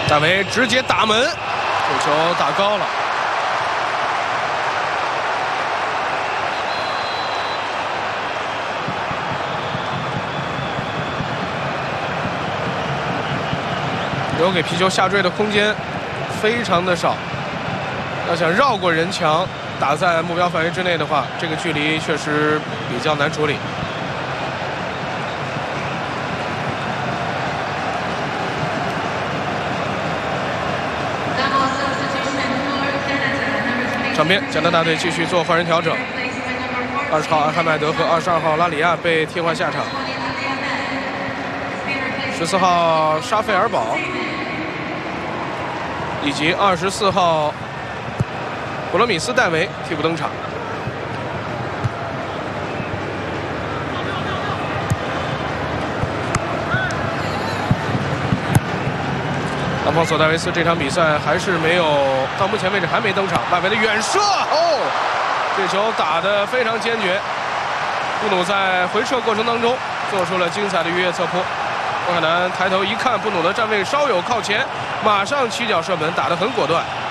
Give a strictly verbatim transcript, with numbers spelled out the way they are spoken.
戴维直接打门，这球打高了。留给皮球下坠的空间非常的少，要想绕过人墙打在目标范围之内的话，这个距离确实比较难处理。场边，加拿大队继续做换人调整，二十号阿罕麦德和二十二号拉里亚被替换下场，十四号沙费尔堡。 以及二十四号普罗米斯戴维替补登场。阿方索戴维斯这场比赛还是没有，到目前为止还没登场。外围的远射，哦，这球打得非常坚决。布努在回撤过程当中做出了精彩的越野侧扑。 郭海南抬头一看，布努的站位稍有靠前，马上起脚射门，打得很果断。